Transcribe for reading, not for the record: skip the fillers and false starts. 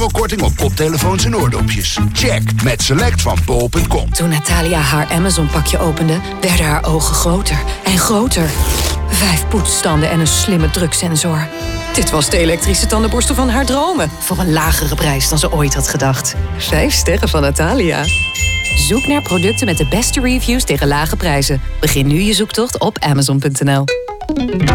Korting op koptelefoons en oordopjes. Check met Select van bol.com. Toen Natalia haar Amazon-pakje opende, werden haar ogen groter en groter. 5 poetsstanden en een slimme druksensor. Dit was de elektrische tandenborstel van haar dromen. Voor een lagere prijs dan ze ooit had gedacht. 5 sterren van Natalia. Zoek naar producten met de beste reviews tegen lage prijzen. Begin nu je zoektocht op Amazon.nl.